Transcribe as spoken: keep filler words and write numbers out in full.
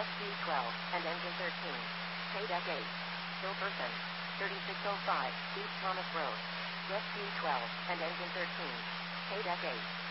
S Q twelve, and engine thirteen. K deck eight. Hilferson. thirty-six oh five, East Thomas Road. S Q twelve, and engine thirteen. K deck eight.